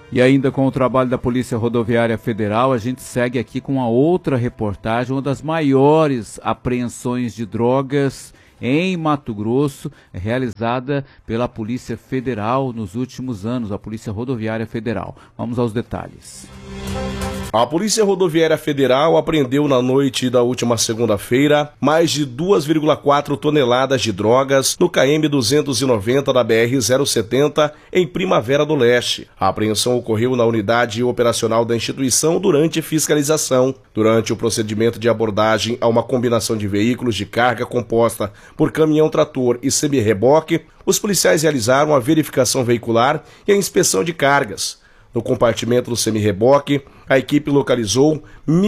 E ainda com o trabalho da Polícia Rodoviária Federal, a gente segue aqui com a outra reportagem, uma das maiores apreensões de drogas em Mato Grosso, realizada pela Polícia Federal nos últimos anos, a Polícia Rodoviária Federal. Vamos aos detalhes. A Polícia Rodoviária Federal apreendeu na noite da última segunda-feira mais de 2,4 toneladas de drogas no KM-290 da BR-070 em Primavera do Leste. A apreensão ocorreu na unidade operacional da instituição durante fiscalização. Durante o procedimento de abordagem a uma combinação de veículos de carga composta por caminhão-trator e semi-reboque, os policiais realizaram a verificação veicular e a inspeção de cargas. No compartimento do semi-reboque, a equipe localizou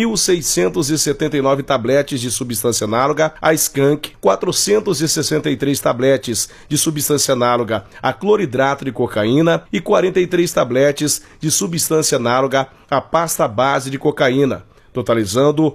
1.679 tabletes de substância análoga a skunk, 463 tabletes de substância análoga a cloridrato de cocaína e 43 tabletes de substância análoga a pasta base de cocaína, totalizando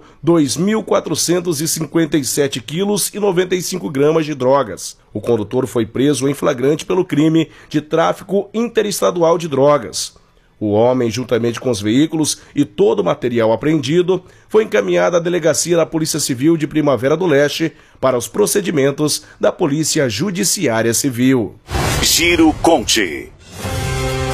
2.457 quilos e 95 gramas de drogas. O condutor foi preso em flagrante pelo crime de tráfico interestadual de drogas. O homem, juntamente com os veículos e todo o material apreendido, foi encaminhado à delegacia da Polícia Civil de Primavera do Leste para os procedimentos da Polícia Judiciária Civil. Giro Conte.